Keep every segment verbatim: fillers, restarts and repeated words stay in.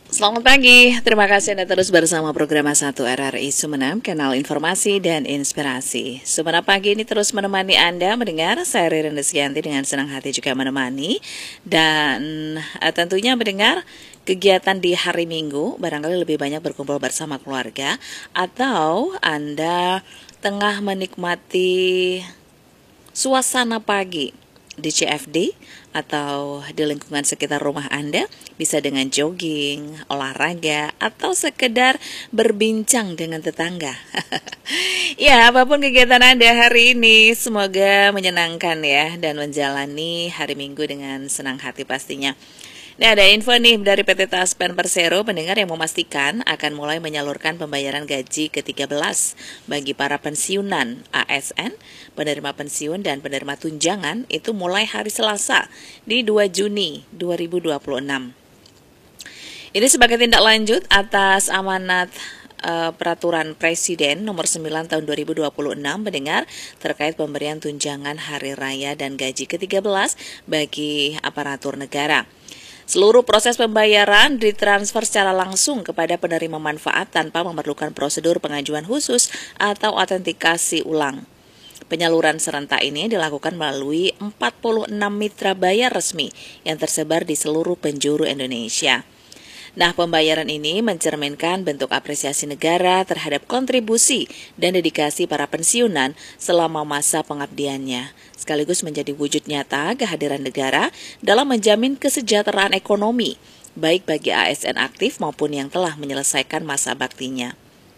Selamat pagi, terima kasih Anda terus bersama program satu R R I Sumeneb, kanal informasi dan inspirasi. Sumeneb pagi ini terus menemani Anda mendengar, saya Ririn Desgianti dengan senang hati juga menemani. Dan uh, tentunya mendengar kegiatan di hari Minggu, barangkali lebih banyak berkumpul bersama keluarga, atau Anda tengah menikmati suasana pagi di C F D atau di lingkungan sekitar rumah Anda, bisa dengan jogging, olahraga, atau sekedar berbincang dengan tetangga. Ya, apapun kegiatan Anda hari ini, semoga menyenangkan ya, dan menjalani hari Minggu dengan senang hati pastinya. Nah, ada info nih dari P T Taspen Persero, pendengar yang memastikan akan mulai menyalurkan pembayaran gaji ke tiga belas bagi para pensiunan A S N, penerima pensiun dan penerima tunjangan itu mulai hari Selasa di dua Juni dua ribu dua puluh enam. Ini sebagai tindak lanjut atas amanat uh, Peraturan Presiden nomor sembilan tahun dua ribu dua puluh enam pendengar terkait pemberian tunjangan hari raya dan gaji ke tiga belas bagi aparatur negara. Seluruh proses pembayaran ditransfer secara langsung kepada penerima manfaat tanpa memerlukan prosedur pengajuan khusus atau autentikasi ulang. Penyaluran serentak ini dilakukan melalui empat puluh enam mitra bayar resmi yang tersebar di seluruh penjuru Indonesia. Nah, pembayaran ini mencerminkan bentuk apresiasi negara terhadap kontribusi dan dedikasi para pensiunan selama masa pengabdiannya, sekaligus menjadi wujud nyata kehadiran negara dalam menjamin kesejahteraan ekonomi, baik bagi A S N aktif maupun yang telah menyelesaikan masa baktinya.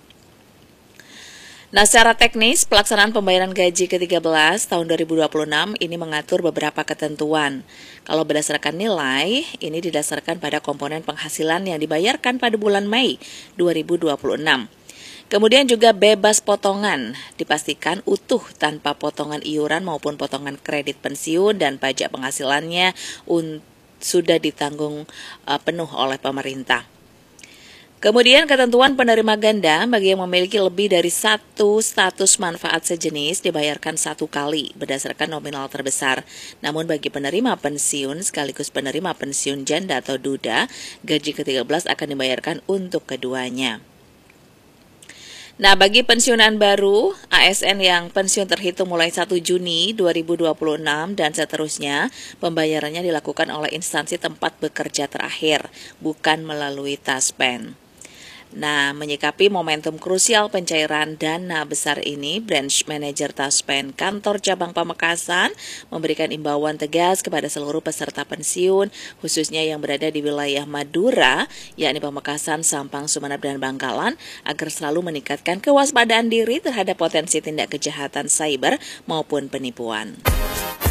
Nah, secara teknis, pelaksanaan pembayaran gaji ke tiga belas tahun dua ribu dua puluh enam ini mengatur beberapa ketentuan. Kalau berdasarkan nilai, ini didasarkan pada komponen penghasilan yang dibayarkan pada bulan Mei dua ribu dua puluh enam. Kemudian juga bebas potongan, dipastikan utuh tanpa potongan iuran maupun potongan kredit pensiun dan pajak penghasilannya un- sudah ditanggung uh, penuh oleh pemerintah. Kemudian ketentuan penerima ganda bagi yang memiliki lebih dari satu status manfaat sejenis dibayarkan satu kali berdasarkan nominal terbesar. Namun bagi penerima pensiun sekaligus penerima pensiun janda atau duda, gaji ke tiga belas akan dibayarkan untuk keduanya. Nah, bagi pensiunan baru, A S N yang pensiun terhitung mulai satu Juni dua ribu dua puluh enam dan seterusnya, pembayarannya dilakukan oleh instansi tempat bekerja terakhir, bukan melalui Taspen. Nah, menyikapi momentum krusial pencairan dana besar ini, Branch Manager Taspen Kantor Cabang Pamekasan memberikan imbauan tegas kepada seluruh peserta pensiun, khususnya yang berada di wilayah Madura, yakni Pamekasan, Sampang, Sumeneb, dan Bangkalan, agar selalu meningkatkan kewaspadaan diri terhadap potensi tindak kejahatan cyber maupun penipuan.